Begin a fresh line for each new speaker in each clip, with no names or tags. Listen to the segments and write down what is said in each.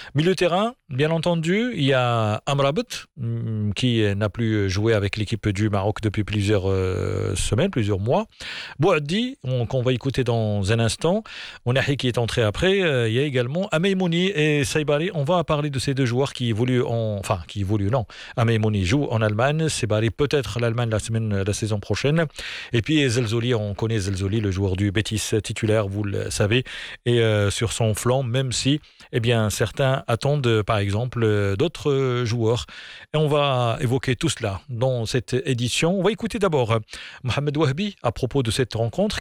Milieu terrain, bien entendu, il y a Amrabat qui n'a plus joué avec l'équipe du Maroc depuis plusieurs semaines, plusieurs mois. Bouaddi, qu'on va écouter dans un instant. Ounahi qui est entré après. Il y a également Ameimouni et Saibari. On va parler de ces deux joueurs qui évoluent non. Ameimouni joue en Allemagne. Saibari peut-être l'Allemagne la saison prochaine. Et puis Zelzoli, on connaît Zelzoli, le joueur du Betis titulaire, vous le savez, et sur son flanc, même si certains attendent par exemple d'autres joueurs. Et on va évoquer tout cela dans cette édition. On va écouter d'abord Mohamed Wahbi à propos de cette rencontre,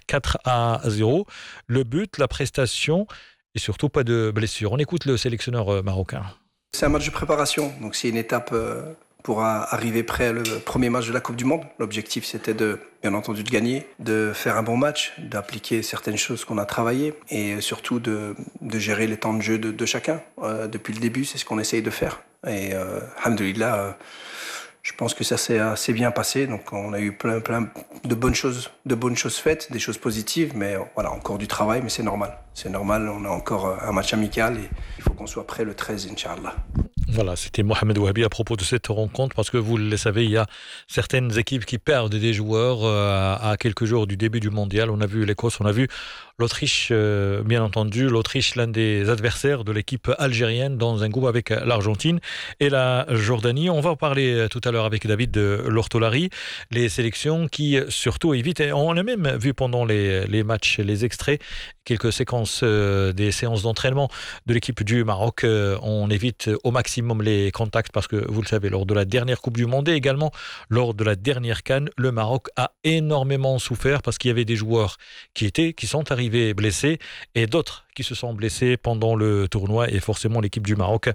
4-0. Le but, la prestation et surtout pas de blessure. On écoute le sélectionneur marocain.
C'est un match de préparation, donc c'est une étape pour arriver prêt le premier match de la Coupe du Monde. L'objectif, c'était bien entendu de gagner, de faire un bon match, d'appliquer certaines choses qu'on a travaillées et surtout de gérer les temps de jeu de chacun. Depuis le début, c'est ce qu'on essaye de faire. Et alhamdoulilah, je pense que ça s'est assez bien passé. Donc on a eu plein de bonnes choses faites, des choses positives, mais voilà, encore du travail, mais c'est normal. C'est normal, on a encore un match amical et il faut qu'on soit prêt le 13, Inch'Allah.
Voilà, c'était Mohamed Wahbi à propos de cette rencontre, parce que vous le savez, il y a certaines équipes qui perdent des joueurs à quelques jours du début du mondial. On a vu l'Écosse, on a vu l'Autriche, bien entendu. L'Autriche, l'un des adversaires de l'équipe algérienne dans un groupe avec l'Argentine et la Jordanie. On va en parler tout à l'heure avec David Lortolari. Les sélections qui surtout évitent, et on a même vu pendant les matchs, les extraits, quelques séquences des séances d'entraînement de l'équipe du Maroc. On évite au maximum les contacts parce que, vous le savez, lors de la dernière Coupe du Monde et également lors de la dernière CAN, le Maroc a énormément souffert parce qu'il y avait des joueurs qui sont arrivés blessés et d'autres qui se sont blessés pendant le tournoi, et forcément l'équipe du Maroc,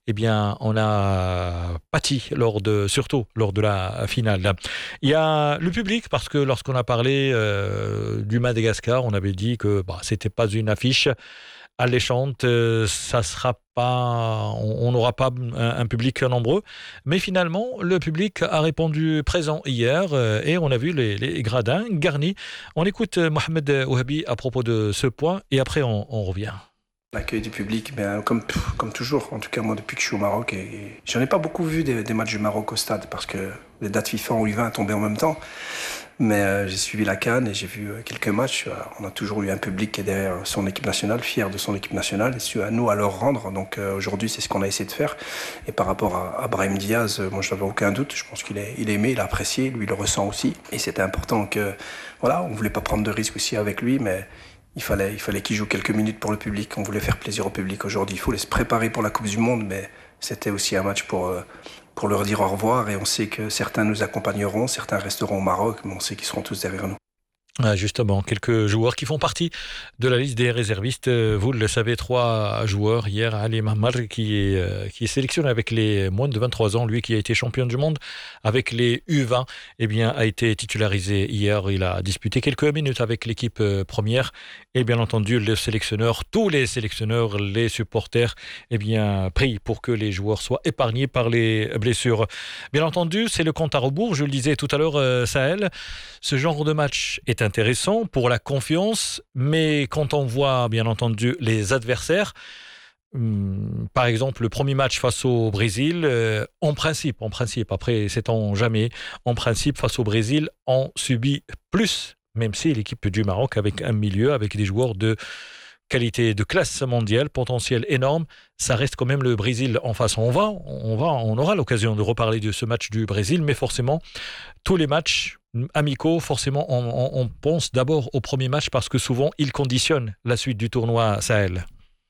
on a pâti surtout lors de la finale. Il y a le public, parce que lorsqu'on a parlé du Madagascar, on avait dit que c'était pas une affiche alléchante, ça sera pas, on n'aura pas un public nombreux, mais finalement le public a répondu présent hier et on a vu les gradins garnis. On écoute Mohamed Wahbi à propos de ce point et après on revient.
L'accueil du public, comme toujours, en tout cas moi depuis que je suis au Maroc, et j'en ai pas beaucoup vu des matchs du Maroc au stade parce que les dates FIFA en U20 tombaient en même temps, mais j'ai suivi la CAN et j'ai vu quelques matchs. On a toujours eu un public qui est derrière son équipe nationale, fier de son équipe nationale, et c'est à nous à leur rendre. Donc aujourd'hui c'est ce qu'on a essayé de faire. Et par rapport à Brahim Diaz, moi je n'avais aucun doute, je pense qu'il est aimé, il a apprécié, lui il le ressent aussi, et c'était important que on voulait pas prendre de risques aussi avec lui, mais il fallait qu'il joue quelques minutes pour le public. On voulait faire plaisir au public aujourd'hui. Il faut se préparer pour la Coupe du Monde, mais c'était aussi un match pour leur dire au revoir. Et on sait que certains nous accompagneront, certains resteront au Maroc, mais on sait qu'ils seront tous derrière nous.
Justement, quelques joueurs qui font partie de la liste des réservistes. Vous le savez, 3 joueurs hier. Ali Mahmar qui est sélectionné avec les moins de 23 ans, lui qui a été champion du monde avec les U20, a été titularisé hier. Il a disputé quelques minutes avec l'équipe première et bien entendu tous les sélectionneurs, les supporters, prient pour que les joueurs soient épargnés par les blessures. Bien entendu, c'est le compte à rebours. Je le disais tout à l'heure, Sahel, ce genre de match est intéressant pour la confiance, mais quand on voit bien entendu les adversaires, par exemple le premier match face au Brésil, en principe, après c'est en jamais, en principe face au Brésil on subit plus, même si l'équipe du Maroc avec un milieu, avec des joueurs de qualité, de classe mondiale, potentiel énorme, ça reste quand même le Brésil en face. On aura l'occasion de reparler de ce match du Brésil, mais forcément tous les matchs amicaux, forcément on pense d'abord au premier match parce que souvent ils conditionnent la suite du tournoi Sahel.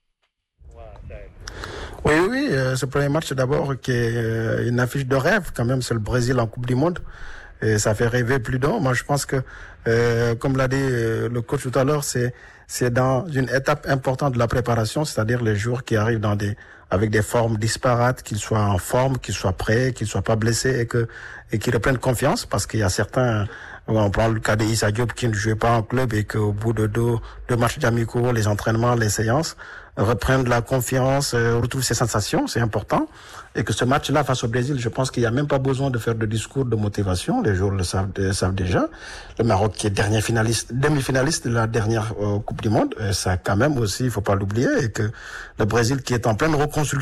Oui, ce premier match d'abord qui est une affiche de rêve quand même, c'est le Brésil en Coupe du Monde. Et ça fait rêver plus d'un. Moi, je pense que, comme l'a dit le coach tout à l'heure, c'est dans une étape importante de la préparation, c'est-à-dire les joueurs qui arrivent avec des formes disparates, qu'ils soient en forme, qu'ils soient prêts, qu'ils soient pas blessés et qu'ils reprennent confiance, parce qu'il y a certains, on prend le cas d'Issa Diop qui ne jouait pas en club et qu'au bout de deux matchs d'amicaux, les entraînements, les séances, reprennent de la confiance, retrouvent ses sensations, c'est important. Et que ce match-là face au Brésil, je pense qu'il n'y a même pas besoin de faire de discours de motivation. Les joueurs le savent déjà. Le Maroc qui est demi-finaliste de la dernière Coupe du Monde, ça quand même aussi, il faut pas l'oublier. Et que le Brésil qui est en pleine reconstruction